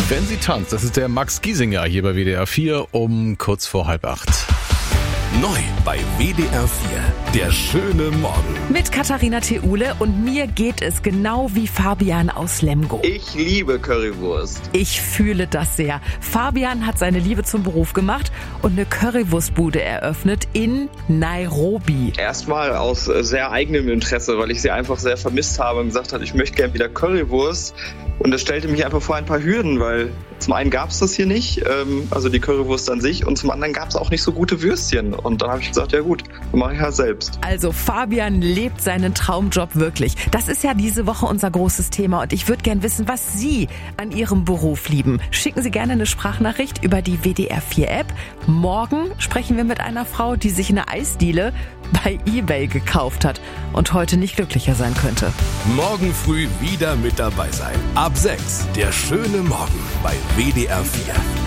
Wenn sie tanzt, das ist der Max Giesinger hier bei WDR 4 um kurz vor 7:30. Neu bei WDR 4, der schöne Morgen. Mit Katharina Theule und mir geht es genau wie Fabian aus Lemgo. Ich liebe Currywurst. Ich fühle das sehr. Fabian hat seine Liebe zum Beruf gemacht und eine Currywurstbude eröffnet in Nairobi. Erstmal aus sehr eigenem Interesse, weil ich sie einfach sehr vermisst habe und gesagt habe, ich möchte gerne wieder Currywurst. Und das stellte mich einfach vor ein paar Hürden, weil zum einen gab es das hier nicht, also die Currywurst an sich, und zum anderen gab es auch nicht so gute Würstchen. Und dann habe ich gesagt, ja gut, dann mache ich halt selbst. Also Fabian lebt seinen Traumjob wirklich. Das ist ja diese Woche unser großes Thema und ich würde gern wissen, was Sie an Ihrem Beruf lieben. Schicken Sie gerne eine Sprachnachricht über die WDR 4 App. Morgen sprechen wir mit einer Frau, die sich eine Eisdiele bei eBay gekauft hat und heute nicht glücklicher sein könnte. Morgen früh wieder mit dabei sein. Ab 6, der schöne Morgen bei WDR 4.